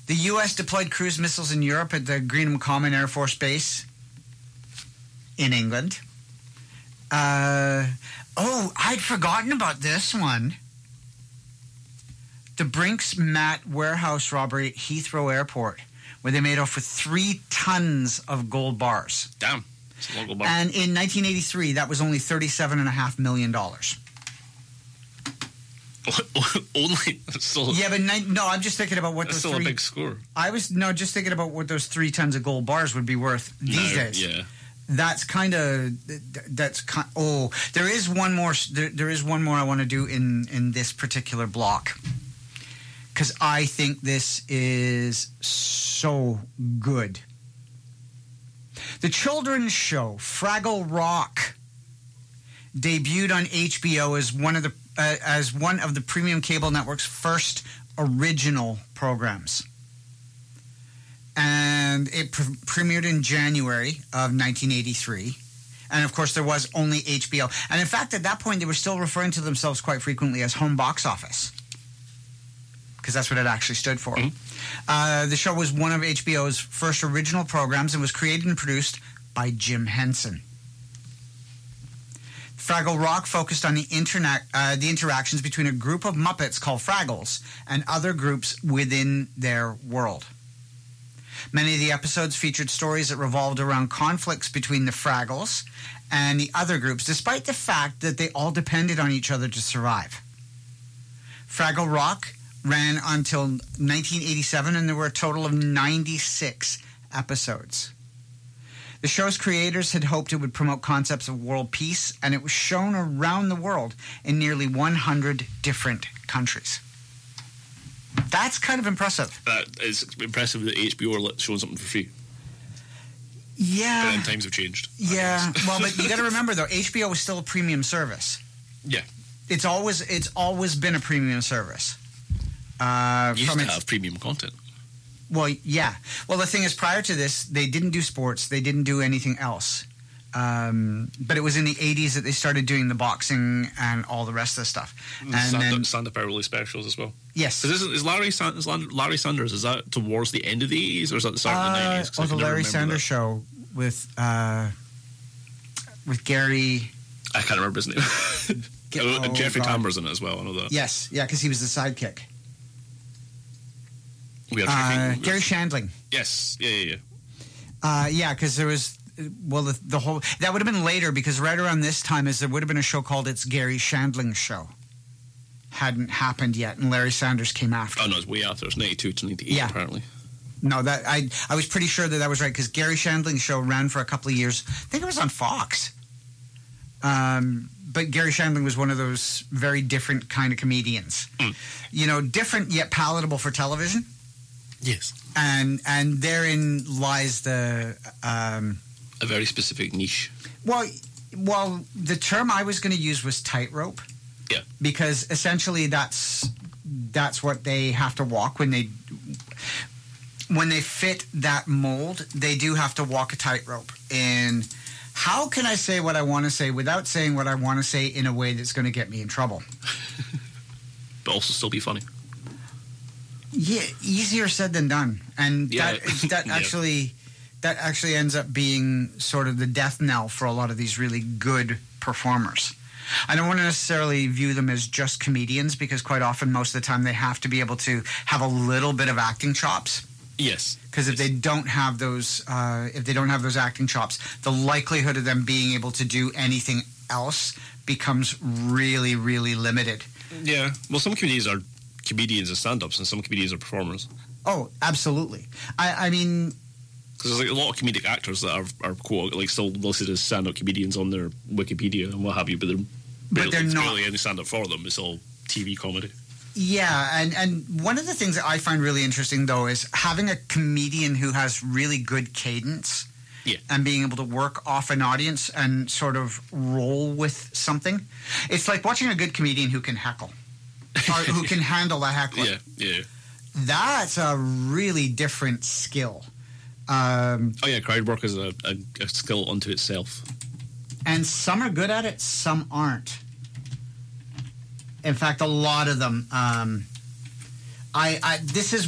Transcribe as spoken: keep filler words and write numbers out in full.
The U S deployed cruise missiles in Europe at the Greenham Common Air Force Base in England. Uh, oh, I'd forgotten about this one. The Brinks Mat warehouse robbery at Heathrow Airport, where they made off with three tons of gold bars. Damn. It's a lot of gold bars. And in nineteen eighty-three, that was only thirty-seven point five million dollars. Only? Still, yeah, but ni- no, I'm just thinking about what that's those still three... a big score. I was, no, just thinking about what those three tons of gold bars would be worth these no, days. Yeah. That's kind of, that's kind, oh, there is one more, there, there is one more I want to do in, in this particular block. Because I think this is so good. The children's show, Fraggle Rock, debuted on H B O as one of the uh, as one of the premium cable network's first original programs. And it pre- premiered in January of nineteen eighty-three. And, of course, there was only H B O. And, in fact, at that point, they were still referring to themselves quite frequently as Home Box Office, because that's what it actually stood for. Mm-hmm. Uh, the show was one of H B O's first original programs and was created and produced by Jim Henson. Fraggle Rock focused on the internet, uh, the interactions between a group of Muppets called Fraggles and other groups within their world. Many of the episodes featured stories that revolved around conflicts between the Fraggles and the other groups, despite the fact that they all depended on each other to survive. Fraggle Rock ran until nineteen eighty-seven, and there were a total of ninety-six episodes. The show's creators had hoped it would promote concepts of world peace, and it was shown around the world in nearly one hundred different countries. That's kind of impressive. That is impressive that H B O are showing something for free. Yeah. But then times have changed. Yeah. Well, but you got to remember, though, H B O is still a premium service. Yeah. It's always it's always been a premium service. Uh, used from to its, have premium content. Well, yeah. Well, the thing is, prior to this, they didn't do sports. They didn't do anything else. Um, but it was in the eighties that they started doing the boxing and all the rest of the stuff. The and stand-up, then, stand-up hourly specials as well. Yes. Is, is Larry San- is Larry Sanders, is that towards the end of the eighties or is that the start of the nineties? Uh, oh, the Larry Sanders show with uh, with Gary... I can't remember his name. oh, and Jeffrey God. Tambor's in it as well, I know that. Yes, yeah, because he was the sidekick. We had uh, Tricky, Gary Shandling. Yes, yeah, yeah, yeah. Uh, yeah, because there was... Well, the, the whole... That would have been later, because right around this time is there would have been a show called It's Gary Shandling's Show. Hadn't happened yet, and Larry Sanders came after. Oh, no, it's way after. It's ninety-two to ninety-eight, yeah. apparently. No, that I I was pretty sure that that was right, because Gary Shandling's show ran for a couple of years. I think it was on Fox. Um, but Gary Shandling was one of those very different kind of comedians. Mm. You know, different yet palatable for television. Yes. And and therein lies the... Um, a very specific niche. Well, well, the term I was going to use was tightrope. Yeah. Because essentially that's that's what they have to walk when they when they fit that mold. They do have to walk a tightrope. And how can I say what I want to say without saying what I want to say in a way that's going to get me in trouble? But also still be funny. Yeah, easier said than done. And yeah. that that yeah. actually that actually ends up being sort of the death knell for a lot of these really good performers. I don't want to necessarily view them as just comedians, because quite often, most of the time, they have to be able to have a little bit of acting chops. Yes. Because if yes. they don't have those, uh, if they don't have those acting chops, the likelihood of them being able to do anything else becomes really, really limited. Yeah. Well, some comedians are comedians and stand-ups, and some comedians are performers. Oh, absolutely. I, I mean... Because there's like a lot of comedic actors that are, are quote, like still listed as stand-up comedians on their Wikipedia and what have you, but they're barely, but they're it's not barely any stand-up for them. It's all T V comedy. Yeah, and, and one of the things that I find really interesting, though, is having a comedian who has really good cadence yeah. and being able to work off an audience and sort of roll with something. It's like watching a good comedian who can heckle or who can handle a heckler. Yeah, yeah. That's a really different skill. Um, oh, yeah, crowd work is a, a, a skill unto itself. And some are good at it, some aren't. In fact, a lot of them. Um, I, I this is